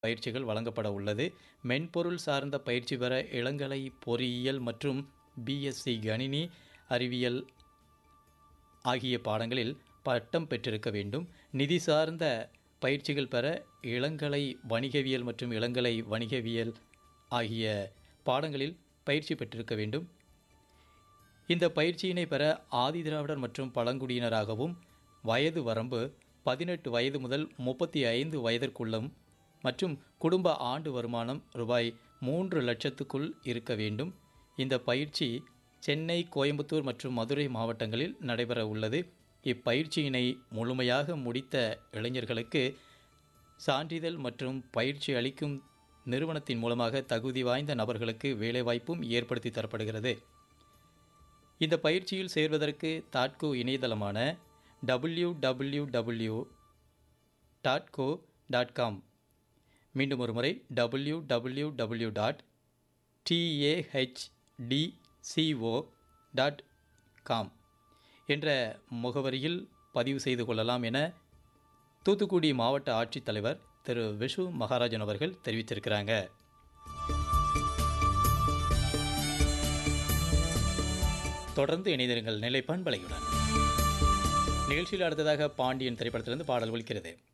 பயிற்சிகள் வழங்கப்பட உள்ளது. மென்பொருள் சார்ந்த பயிற்சி பெற இளங்கலை பொறியியல் மற்றும் பிஎஸ்சி கணினி அறிவியல் ஆகிய பாடங்களில் பட்டம் பெற்றிருக்க வேண்டும். நிதி சார்ந்த பயிற்சிகள் பெற இளங்கலை வணிகவியல் மற்றும் இளங்கலை வணிகவியல் ஆகிய பாடங்களில் பயிற்சி பெற்றிருக்க வேண்டும். இந்த பயிற்சியினை பெற ஆதிதிராவிடர் மற்றும் பழங்குடியினராகவும் வயது வரம்பு 18 வயது முதல் 35 வயதிற்குள்ளும் மற்றும் குடும்ப ஆண்டு வருமானம் ரூபாய் 3 லட்சத்துக்குள் இருக்க வேண்டும். இந்த பயிற்சி சென்னை, கோயம்புத்தூர் மற்றும் மதுரை மாவட்டங்களில் நடைபெற உள்ளது. இப்பயிற்சியினை முழுமையாக முடித்த இளைஞர்களுக்கு சான்றிதழ் மற்றும் பயிற்சி அளிக்கும் நிறுவனத்தின் மூலமாக தகுதி வாய்ந்த நபர்களுக்கு வேலைவாய்ப்பும் ஏற்படுத்தி தரப்படுகிறது. இந்த பயிற்சியில் சேர்வதற்கு தாட்கோ இணையதளமான www.tatco.com மீண்டும் ஒரு முறை www.tathdco.com என்ற முகவரியில் பதிவு செய்து கொள்ளலாம் என தூத்துக்குடி மாவட்ட ஆட்சித்தலைவர் திரு விஷு மகாராஜன் அவர்கள் தெரிவித்திருக்கிறாங்க. தொடர்ந்து இணைந்திருங்கள் நிலைப்பண்பலையுடன். நிகழ்ச்சியில் அடுத்ததாக பாண்டியன் திரைப்படத்திலிருந்து பாடல் ஒலிக்கிறது.